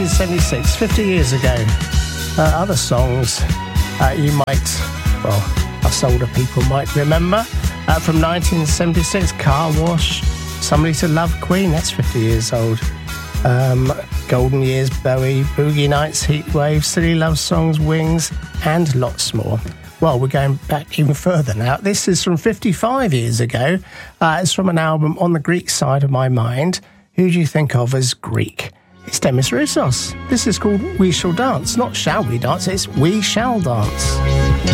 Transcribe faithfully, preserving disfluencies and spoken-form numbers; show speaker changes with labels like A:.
A: seventy-six, fifty years ago. Uh, other songs uh, you might, well, us older people might remember. Uh, from nineteen seventy-six, Car Wash, Somebody to Love Queen, that's fifty years old. Um, Golden Years, Bowie, Boogie Nights, Heatwave, Silly Love Songs, Wings, and lots more. Well, we're going back even further now. This is from fifty-five years ago. Uh, it's from an album, On the Greek Side of My Mind. Who do you think of as Greek? It's Demis Roussos. This is called We Shall Dance. Not Shall We Dance, it's We Shall Dance.